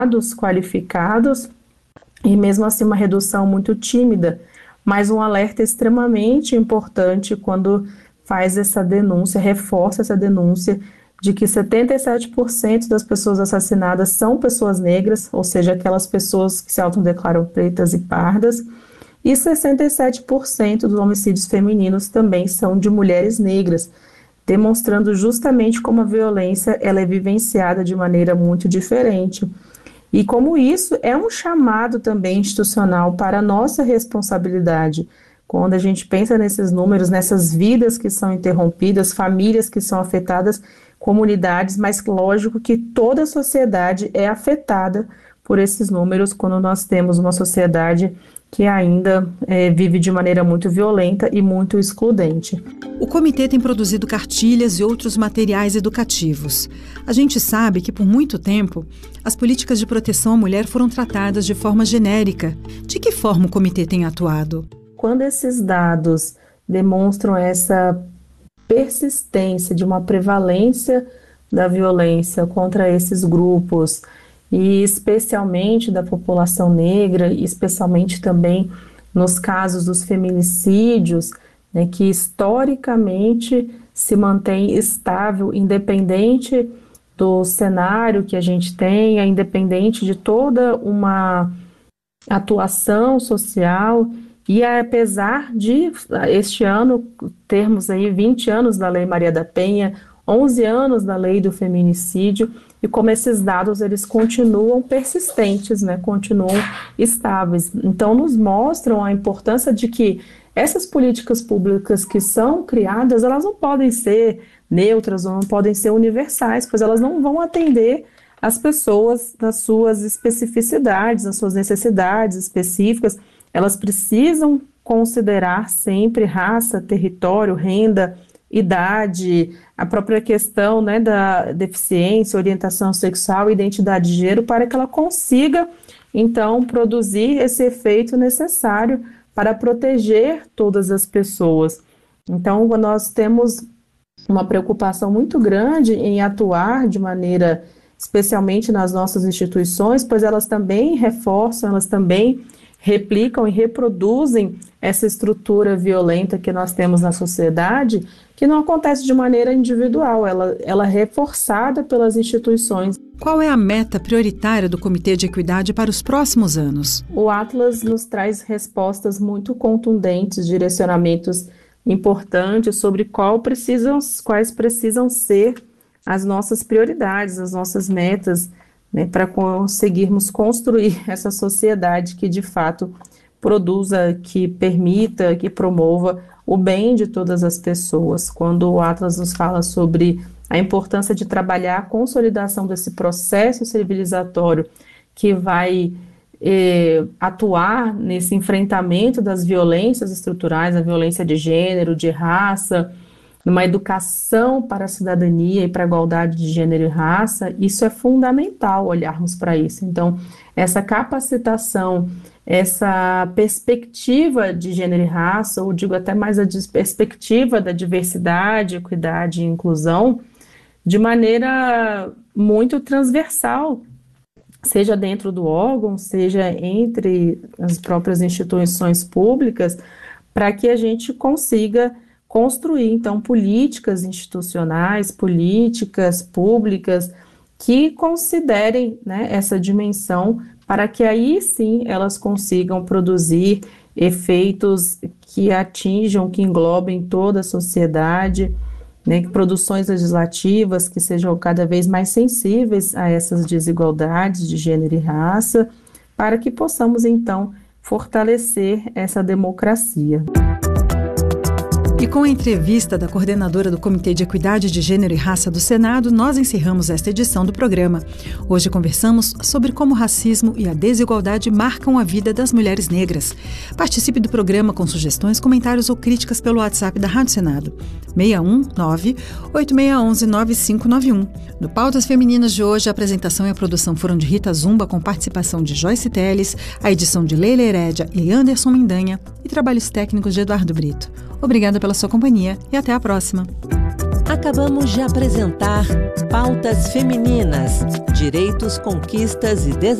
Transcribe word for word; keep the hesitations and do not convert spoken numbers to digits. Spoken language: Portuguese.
qualificados e mesmo assim uma redução muito tímida, mas um alerta extremamente importante quando faz essa denúncia, reforça essa denúncia de que setenta e sete por cento das pessoas assassinadas são pessoas negras, ou seja, aquelas pessoas que se autodeclaram pretas e pardas, e sessenta e sete por cento dos homicídios femininos também são de mulheres negras, demonstrando justamente como a violência ela é vivenciada de maneira muito diferente. E como isso é um chamado também institucional para a nossa responsabilidade. Quando a gente pensa nesses números, nessas vidas que são interrompidas, famílias que são afetadas, comunidades, mas lógico que toda a sociedade é afetada por esses números quando nós temos uma sociedade que ainda é, vive de maneira muito violenta e muito excludente. O comitê tem produzido cartilhas e outros materiais educativos. A gente sabe que, por muito tempo, as políticas de proteção à mulher foram tratadas de forma genérica. De que forma o comitê tem atuado? Quando esses dados demonstram essa persistência de uma prevalência da violência contra esses grupos, e especialmente da população negra, e especialmente também nos casos dos feminicídios, né, que historicamente se mantém estável, independente do cenário que a gente tenha, independente de toda uma atuação social. E apesar de este ano termos aí vinte anos da Lei Maria da Penha, onze anos da Lei do Feminicídio, e como esses dados eles continuam persistentes, né, continuam estáveis. Então nos mostram a importância de que essas políticas públicas que são criadas, elas não podem ser neutras ou não podem ser universais, pois elas não vão atender as pessoas nas suas especificidades, nas suas necessidades específicas. Elas precisam considerar sempre raça, território, renda, idade, a própria questão, né, da deficiência, orientação sexual, identidade de gênero, para que ela consiga, então, produzir esse efeito necessário para proteger todas as pessoas. Então, nós temos uma preocupação muito grande em atuar de maneira, especialmente nas nossas instituições, pois elas também reforçam, elas também replicam e reproduzem essa estrutura violenta que nós temos na sociedade, que não acontece de maneira individual, ela, ela é reforçada pelas instituições. Qual é a meta prioritária do Comitê de Equidade para os próximos anos? O Atlas nos traz respostas muito contundentes, direcionamentos importantes sobre qual precisam, quais precisam ser as nossas prioridades, as nossas metas, né, para conseguirmos construir essa sociedade que de fato produza, que permita, que promova o bem de todas as pessoas. Quando o Atlas nos fala sobre a importância de trabalhar a consolidação desse processo civilizatório que vai eh, atuar nesse enfrentamento das violências estruturais, a violência de gênero, de raça, numa educação para a cidadania e para a igualdade de gênero e raça, isso é fundamental olharmos para isso. Então, essa capacitação, essa perspectiva de gênero e raça, ou digo até mais a perspectiva da diversidade, equidade e inclusão, de maneira muito transversal, seja dentro do órgão, seja entre as próprias instituições públicas, para que a gente consiga construir, então, políticas institucionais, políticas públicas que considerem, né, essa dimensão para que aí sim elas consigam produzir efeitos que atinjam, que englobem toda a sociedade, né, produções legislativas que sejam cada vez mais sensíveis a essas desigualdades de gênero e raça, para que possamos, então, fortalecer essa democracia. E com a entrevista da coordenadora do Comitê de Equidade de Gênero e Raça do Senado, nós encerramos esta edição do programa. Hoje conversamos sobre como o racismo e a desigualdade marcam a vida das mulheres negras. Participe do programa com sugestões, comentários ou críticas pelo WhatsApp da Rádio Senado, seis um nove, oito seis um um, nove cinco nove um. No Pautas Femininas de hoje, a apresentação e a produção foram de Rita Zumba, com participação de Joyce Teles, a edição de Leila Herédia e Anderson Mendanha e trabalhos técnicos de Eduardo Brito. Obrigada pela sua companhia e até a próxima. Acabamos de apresentar Pautas Femininas, Direitos, Conquistas e Desafios.